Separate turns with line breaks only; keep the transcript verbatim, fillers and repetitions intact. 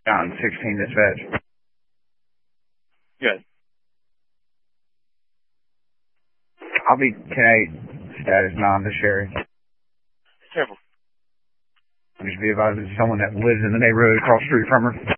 Mountain sixteen dispatch.
Good.
I'll be ten eight, status non to Sherry.
Careful.
Just be advised it's someone that lives in the neighborhood across the street from her.